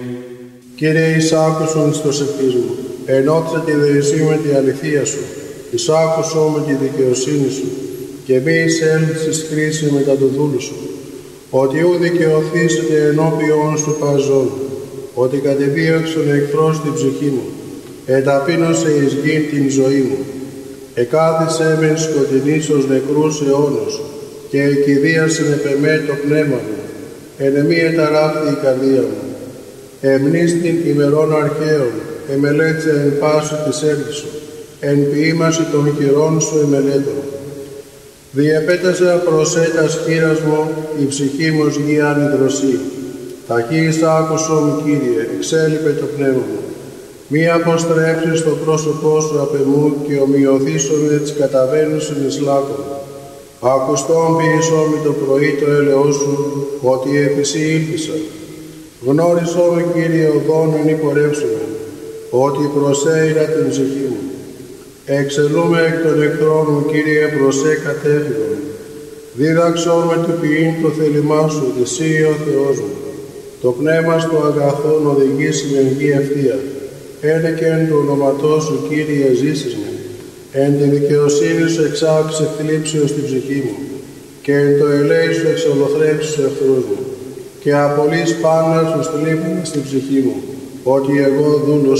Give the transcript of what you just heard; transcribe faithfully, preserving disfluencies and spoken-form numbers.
Κύριε, εισάκουσον εις προσευχής μου, ενώτισε τη δεησή με τη αληθεία σου, εισάκουσον με τη δικαιοσύνη σου, και μη εισέλθεις κρίση μετά του δούλου σου, ότι ου δικαιωθήσετε ενώπιον σου παζών, ότι κατεδίωξον εχθρός την ψυχή μου, εταπείνωσε εις γην την ζωή μου, εκάθισε μεν σκοτεινής ως νεκρούς αιώνος, και εκηδίασεν επ' εμέ το πνεύμα μου, εν εμή εταράχθη η καρδία μου. Εμνίστην ημερών αρχαίων, εμελέτησε εν πάσου της έργης σου, εν ποίημαση των χειρών σου εμελέτων. Διεπέτασε προσέτας χείρας μου, η ψυχή μου ως γη ανιδροσή. Ταχύς άκουσον, Κύριε, εξέλιπε το πνεύμα μου. Μη αποστρέψεις το πρόσωπό σου απ' εμού και ομοιωθήσονται τις καταβαίνουσιν εις λάκκον. Ακουστόν ποιησόν με το πρωί το έλεος σου, ότι επί σοι ήλπισα. Γνώρισό με, Κύριε, οδόν εν υπορεύσουμε, ότι προσέειρα την ψυχή μου. Εξελούμε εκ των εχθρών μου, Κύριε, προσέ κατέφυγον. Δίδαξό με του ποιήν το θέλημά σου, εσύ ο Θεός μου. Το πνεύμα στο αγαθόν οδηγήσει με γη ευθεία. Ένε και εν του ονόματός σου, Κύριε, ζήσεις με. Εν τη δικαιοσύνη σου εξάξε θλίψεως στην ψυχή μου, και εν το ελέη σου εξολοθρέψεις τους εχθρούς μου, και απολύς πάντα στους θλίψεις στην ψυχή μου, ότι εγώ δούλος